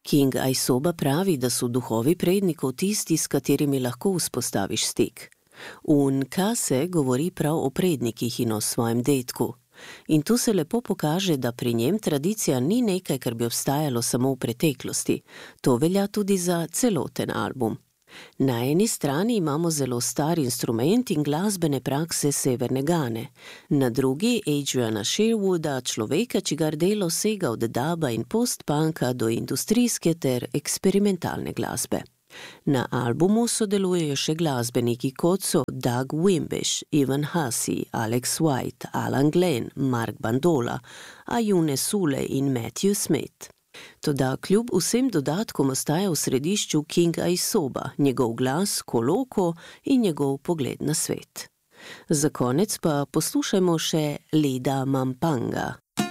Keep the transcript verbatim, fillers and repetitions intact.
King Aisoba pravi, da so duhovi prednikov tisti, s katerimi lahko vzpostaviš stik. V Nkase govori prav o prednikih in o svojem dedku. In tu se lepo pokaže, da pri njem tradicija ni nekaj, kar bi obstajalo samo v preteklosti. To velja tudi za celoten album. Na eni strani imamo zelo star instrument in glasbene prakse severne Gane, na drugi Adriana Sherwooda, človeka, čigar delo sega od duba in post-punka do industrijske ter eksperimentalne glasbe. Na albumu sodelujejo še glasbeniki kot so Doug Wimbish, Ivan Hussey, Alex White, Alan Glenn, Mark Bandola, Ayune Sule in Matthew Smith. Toda kljub vsem dodatkom ostaja v središču King Aisoba, njegov glas, koloko in njegov pogled na svet. Za konec pa poslušajmo še Leda Mampanga.